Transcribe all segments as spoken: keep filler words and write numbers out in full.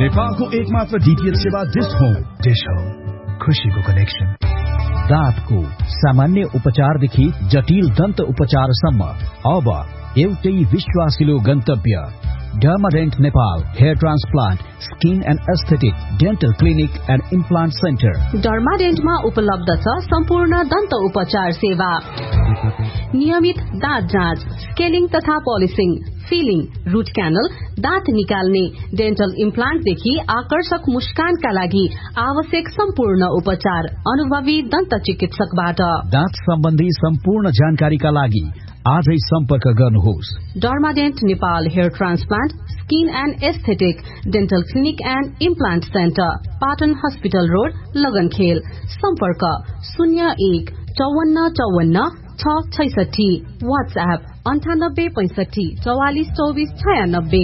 नेपालको एकमात्र डीटीएच सेवा डिश होम। डिश होम, खुशीको कनेक्सन। दाँतको सामान्य उपचारदेखि जटिल दन्त उपचारसम्म अब एउटै विश्वासिलो गन्तव्य डर्माडेन्ट Nepal hair transplant skin and aesthetic dental clinic and implant centre. डर्माडेन्टमा उपलब्ध छ सम्पूर्ण दन्त उपचार सेवा, नियमित दाँत जाँच, स्केलिङ तथा पोलिसिङ, फिलिङ, रूट क्यानल, दाँत निकाल्ने, डेन्टल इम्प्लान्टदेखि आकर्षक मुस्कानका लागि आवश्यक सम्पूर्ण उपचार अनुभवी दन्त चिकित्सकबाट। दाँत सम्बन्धी सम्पूर्ण जानकारीका लागि आजै सम्पर्क गर्नुहोस्। डर्माडेन्ट Nepal hair transplant skin and aesthetic dental clinic and implant centre, Patan hospital road, लगनखेल। सम्पर्क शून्य एक चौवन्न चौवन्न छ छैसठी। वाट्सएप अन्ठानब्बे पैंसठी चौवालिस चौबिस छयानब्बे।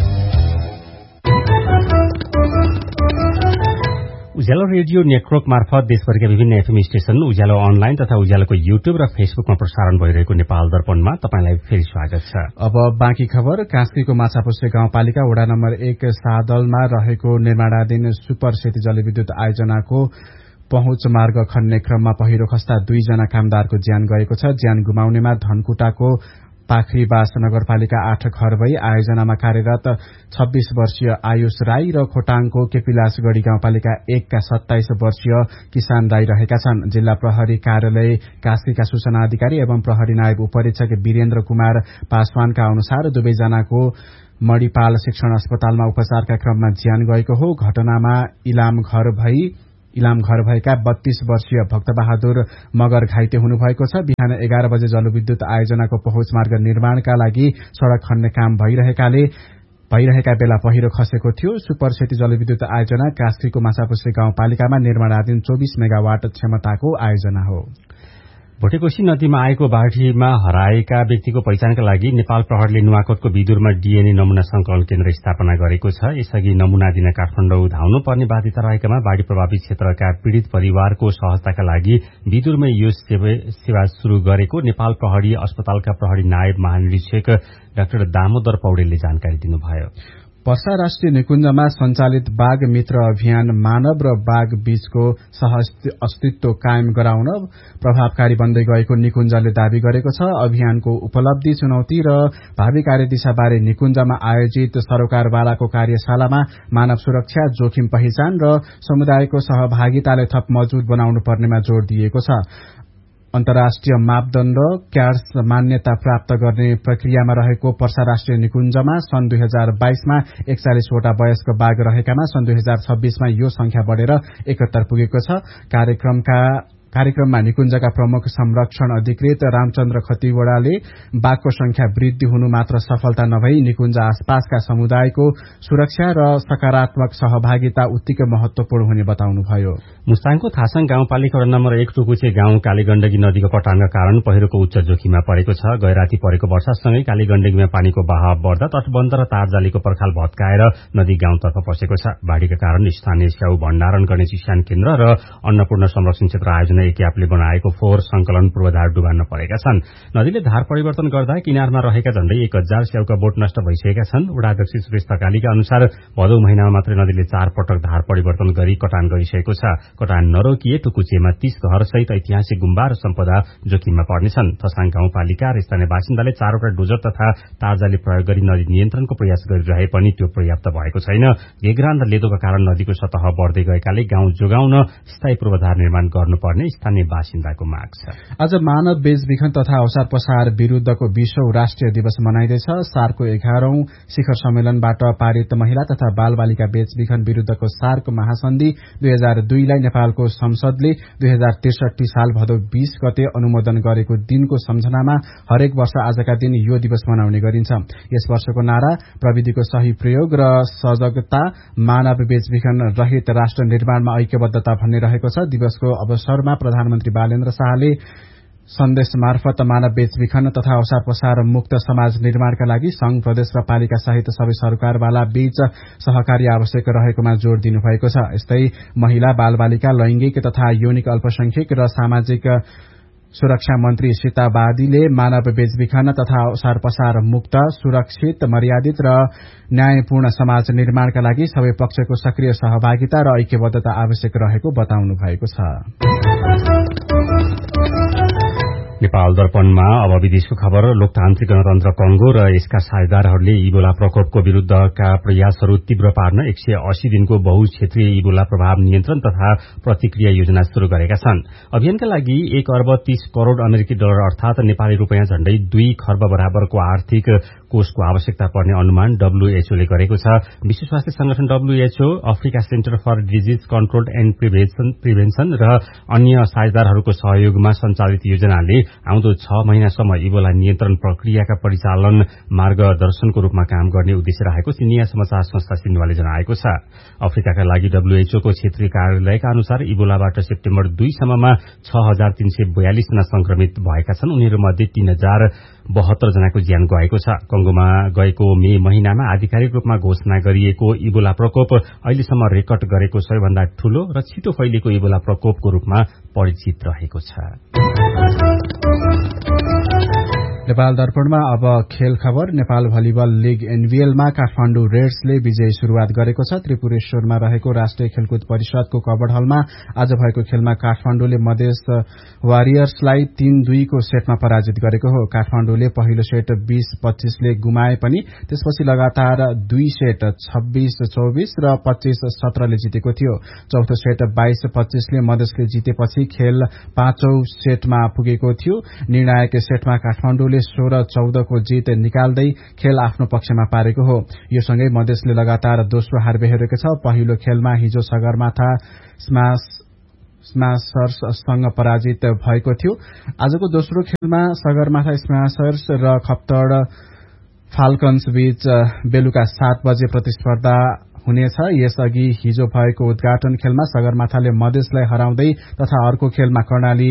उज्यालो रेडियो नेटवर्क मार्फत देशभरिका विभिन्न एफएम स्टेशन, उज्यालो अनलाइन तथा उज्यालोको युट्युब र फेसबुकमा प्रसारण भइरहेको नेपाल दर्पणमा तपाईंलाई फेरि स्वागत छ। अब बाँकी खबर। कास्कीको माछापुच्छ्रे गाउँपालिका वडा नम्बर एक सादलमा रहेको निर्माणाधीन सुपर सेती जलविद्युत आयोजनाको पहुँच मार्ग खन्ने क्रममा पहिरो खस्दा दुईजना कामदारको ज्यान गएको छ। ज्यान गुमाउनेमा धनकुटाको पाखरीबास नगरपालिका आठ घर भई आयोजनामा कार्यरत छब्बीस वर्षीय आयुष राई र खोटाङको केपिलासगढ़ी गाउँपालिका एक का सत्ताइस वर्षीय किसान राई रहेका छन्। जिल्ला प्रहरी कार्यालय कास्कीका सूचना अधिकारी एवं प्रहरी नायब उपरीक्षक वीरेन्द्र कुमार पासवानका अनुसार दुवैजनाको मणिपाल शिक्षण अस्पतालमा उपचारका क्रममा ज्यान गएको हो। घटनामा इलाम घर भई इलाम घर भएका बत्तीस वर्षीय भक्तबहादुर मगर घाइते हुनुभएको छ। बिहान एघार बजे जलविद्युत आयोजनाको पहुँच मार्ग निर्माणका लागि सड़क खन्ने काम भइरहेकाले भइरहेका बेला पहिरो खसेको थियो। सुपर सेती जलविद्युत आयोजना कास्कीको माछापुच्छ्रे गाउँपालिकामा निर्माणाधीन चौबीस मेगावाट क्षमताको आयोजना हो। भोटेकोशी नदीमा आएको बाढ़ीमा हराएका व्यक्तिको पहिचानका लागि नेपाल प्रहरीले नुवाकोटको विदुरमा डीएनए नमूना संकलन केन्द्र स्थापना गरेको छ। यसअघि नमूना दिन काठमाडौँ धाउनु पर्ने बाध्यता रहेकामा बाढ़ी प्रभावित क्षेत्रका पीड़ित परिवारको सहजताका लागि विदुरमै यो सेवा शुरू गरेको नेपाल प्रहरी अस्पतालका प्रहरी नायब महानिरीक्षक डाक्टर दामोदर पौडेलले जानकारी दिनुभयो। पर्सा राष्ट्रिय निकुञ्जमा सञ्चालित बाघ मित्र अभियान मानव र बाघ बीचको सह अस्तित्व कायम गराउन प्रभावकारी बन्दै गएको निकुञ्जले दावी गरेको छ। अभियानको उपलब्धि, चुनौती र भावी कार्यदिशाबारे निकुञ्जमा आयोजित सरोकारवालाको कार्यशालामा मानव सुरक्षा, जोखिम पहिचान र समुदायको सहभागिताले थप मजबूत बनाउनु पर्नेमा जोड़ दिएको छ। अन्तर्राष्ट्रिय मापदण्ड क्यार्स मान्यता प्राप्त गर्ने प्रक्रियामा रहेको पर्सा राष्ट्रिय निकुञ्जमा सन् दुई हजार बाइसमा एकचालिसवटा वयस्क बाघ रहेकामा सन् दुई हजार छब्बीसमा यो संख्या बढ़ेर एकहत्तर पुगेको छ। कार्यक्रमका कार्यक्रममा निकुञ्जका प्रमुख संरक्षण अधिकृत रामचन्द्र खतिवड़ाले बाघको संख्या वृद्धि हुनु मात्र सफलता नभई निकुञ्ज आसपासका समुदायको सुरक्षा र सकारात्मक सहभागिता उत्तिकै महत्वपूर्ण हुने बताउनुभयो। मुस्ताङको थासङ गाउँपालिका वडा नम्बर एक टुकुचे गाउँ कालीगण्डकी नदीको कटानका कारण पहिरोको उच्च जोखिममा परेको छ। गैराती परेको वर्षासँगै कालीगण्डकीमा पानीको बहाव बढ़दा तटबन्ध र तारजालीको पर्खाल भत्काएर नदी गाउँतर्फ पसेको छ। बाढ़ीका कारण स्थानीय स्याउ भण्डारण गर्ने चिस्यान केन्द्र र अन्नपूर्ण संरक्षण क्षेत्र आयोजना एकियापले बनाएको फोहोर संकलन पूर्वाधार डुबान्न परेका छन्। नदीले धार परिवर्तन गर्दा किनारमा रहेका झण्डै एक हजार स्याउका बोट नष्ट भइसकेका छन्। वडाध्यक्ष सुरेश थकालीका अनुसार भदौ महिनामा मात्रै नदीले चार पटक धार परिवर्तन गरी कटान गरिसकेको छ। कटान नरोकिए टुकुचेमा तीस घरसहित ऐतिहासिक गुम्बा र सम्पदा जोखिममा पर्नेछन्। थसाङ गाउँपालिका र स्थानीय बासिन्दाले चारवटा डोजर तथा तारजाली प्रयोग गरी नदी नियन्त्रणको प्रयास गरिरहे पनि त्यो पर्याप्त भएको छैन। गेग्रान र लेदोका कारण नदीको सतह बढ़दै गएकाले गाउँ जोगाउन स्थायी पूर्वाधार निर्माण गर्नुपर्ने स्थानीय बासिन्दाको माग छ। आज मानव बेचबिखन तथा अवसर पसार विरूद्धको बीसौं राष्ट्रिय दिवस मनाइँदैछ। सार्कको एघारौं शिखर सम्मेलनबाट पारित महिला तथा बाल बालिका बेचबिखन विरूद्धको सार्क महासन्धि दुई हजार दुईलाई नेपालको संसदले दुई हजार त्रिसठी साल भदौ बीस गते अनुमोदन गरेको दिनको सम्झनामा हरेक वर्ष आजका दिन यो दिवस मनाउने गरिन्छ। यस वर्षको नारा प्रविधिको सही प्रयोग र सजगता, मानव बेचबिखन रहित राष्ट्र निर्माणमा ऐक्यबद्धता भन्ने रहेको छ। दिवसको अवसरमा प्रधानमन्त्री बालेन्द्र शाहले सन्देश मार्फत मानव बेचबिखन तथा अवसर पसार मुक्त समाज निर्माणका लागि संघ, प्रदेश र पालिका सहित सबै सरकारवाला बीच सहकार्य आवश्यक रहेकोमा जोड़ दिनुभएको छ। यस्तै महिला, बालबालिका, लैंगिक तथा यौनिक अल्पसंख्यक र सामाजिक सुरक्षा मन्त्री सीता बादीले मानव बेचबिखन तथा ओसार पसार मुक्त, सुरक्षित, मर्यादित र न्यायपूर्ण समाज निर्माणका लागि सबै पक्षको सक्रिय सहभागिता र ऐक्यबद्धता आवश्यक रहेको बताउनु भएको छ। नेपाल दर्पणमा अब विदेशको खबर। लोकतान्त्रिक गणतन्त्र कंगो र यसका साझेदारहरूले इबोला प्रकोपको विरूद्धका प्रयासहरू तीव्र पार्न एक सय अस्सी दिनको बहुक्षेत्रीय इबोला प्रभाव नियन्त्रण तथा प्रतिक्रिया योजना शुरू गरेका छन्। अभियानका लागि एक अर्ब तीस करोड़ अमेरिकी डलर अर्थात नेपाली रूपियाँ झण्डै दुई खर्ब बराबरको आर्थिक कोषको आवश्यकता पर्ने अनुमान डब्ल्यूएचओले गरेको छ। विश्व स्वास्थ्य संगठन WHO, Africa centre for disease control and prevention prevention र अन्य साझेदारहरूको सहयोगमा सञ्चालित योजनाले आउँदो छ महिनासम्म इबोला नियन्त्रण प्रक्रियाका परिचालन मार्गदर्शनको रूपमा काम गर्ने उद्देश्य रहेको चिनिया समाचार संस्था सिन्हुवाले जनाएको छ। अफ्रिकाका लागि डब्ल्यूएचओको क्षेत्रीय कार्यालयका अनुसार इबोलाबाट सेप्टेम्बर दुई सम्ममा छ हजार तीन सय बयालिस जना संक्रमित भएका छन्। उनीहरूमध्ये तीन हजार बहत्तर जनाको ज्यान गएको छ। कंगोमा गएको मे महिनामा आधिकारिक रूपमा घोषणा गरिएको इबोला प्रकोप अहिलेसम्म रेकर्ड गरेको सबैभन्दा ठूलो र छिटो फैलिएको इबोला प्रकोपको रूपमा परिचित रहेको छ। नेपाल दर्पणमा अब खेल खबर। नेपाल भलिबल लीग एनबीएलमा काठमाडौँ रेड्सले विजयी शुरूआत गरेको छ। त्रिपुरेश्वरमा रहेको राष्ट्रिय खेलकुद परिषदको कबड हलमा आज भएको खेलमा काठमाडौँले मधेस वारियर्सलाई तीन दुईको सेटमा पराजित गरेको हो। काठमाडौँले पहिलो सेट बीस पच्चीसले गुमाए पनि त्यसपछि लगातार दुई सेट छब्बीस चौबीस र पच्चीस सत्रले जितेको थियो। चौथो सेट बाइस पच्चीसले मधेसले जितेपछि खेल पाँचौं सेटमा पुगेको थियो। निर्णायक सेटमा काठमाडौँले सोह्र चौधको जित निकाल्दै खेल आफ्नो पक्षमा पारेको हो। यो सँगै मधेसले लगातार दोस्रो हार बेहोरेको छ। पहिलो खेलमा हिजो सगरमाथा स्मास स्मासर्ससँग पराजित भएको थियो। आजको दोस्रो खेलमा सगरमाथा स्मासर्स र खप्तड फाल्कन्स बीच बेलुका सात बजे प्रतिस्पर्धा हुनेछ। यसअघि हिजो भएको उद्घाटन खेलमा सगरमाथाले मधेसलाई हराउँदै तथा अर्को खेलमा कर्णाली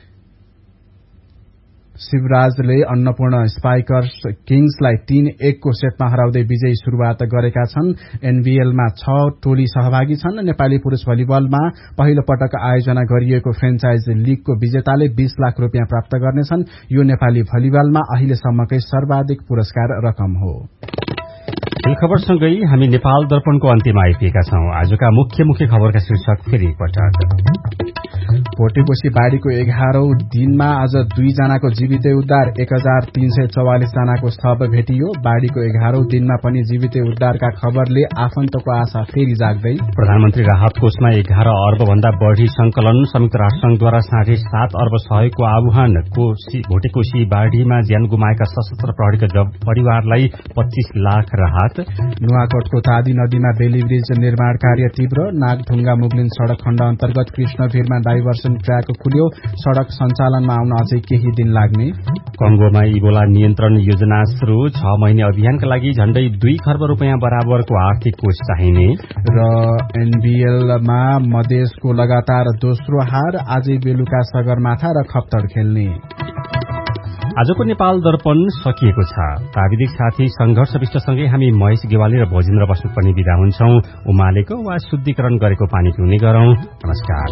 शिवराजले अन्नपूर्ण स्पाइकर्स किङ्सलाई तीन एकको सेटमा हराउँदै विजयी शुरूआत गरेका छन्। एनबीएलमा छ टोली सहभागी छन्। नेपाली पुरूष भलिबलमा पहिलो पटक आयोजना गरिएको फ्रेन्चाइज लीगको विजेताले बीस लाख रूपियाँ प्राप्त गर्नेछन्। यो नेपाली भलिबलमा अहिलेसम्मकै सर्वाधिक पुरस्कार रकम हो। खेल खबरसँगै हामी नेपाल दर्पणको अन्त्यमा आइपुगेका छौं। आजका मुख्य मुख्य खबरका शीर्षक फेरि एकपटक। भोटेकोशी बाढ़ीको एघारौं दिनमा आज दुईजनाको जीवितै उद्धार, एक हजार तीन सय चौवालिस जनाको शव भेटियो। बाढ़ीको एघारौं दिनमा पनि जीवितै उद्धारका खबरले आफन्तको आशा फेरि जाग्दै। प्रधानमन्त्री राहत कोषमा एघार अर्ब भन्दा बढ़ी संकलन। संयुक्त राष्ट्रसंघद्वारा साढे सात अर्ब सहयोगको आह्वान। भोटेकोशी बाढ़ीमा ज्यान गुमाएका सशस्त्र प्रहरीका परिवारलाई पच्चीस लाख राहत। नुवाकोटको तादी नदीमा बेली ब्रिज निर्माण कार्य तीव्र। नागढुङ्गा मुगलिन सड़क खण्ड अन्तर्गत कृष्णभिरमा डाइभर्सन ट्र्याक खुल्यो। सड़क सञ्चालनमा आउन अझै केही दिन लाग्ने। कंगोमा इबोला नियन्त्रण योजना शुरू। छ महिने अभियानका लागि झण्डै दुई खर्ब रूपियाँ बराबरको आर्थिक कोष चाहिने। र एनबीएलमा मधेसको लगातार दोस्रो हार। आजै बेलुका सगरमाथा र खप्तड खेल्ने। आजको नेपाल दर्पण सकिएको छ। प्राविधिक साथी संघर्ष विष्टसँगै हामी महेश गेवाली र भोजेन्द्र बस्नेत पनि विदा हुन्छौं। उमालेको वा शुद्धिकरण गरेको पानी पिउने गरौं। नमस्कार।